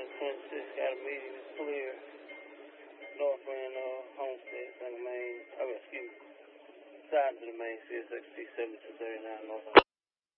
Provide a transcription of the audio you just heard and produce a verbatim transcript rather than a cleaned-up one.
nine twenty-six, got a meeting clear. Northland, uh, Homestead, Second Main, oh, excuse me, side to the main, C S X T seventy-two thirty-nine, North.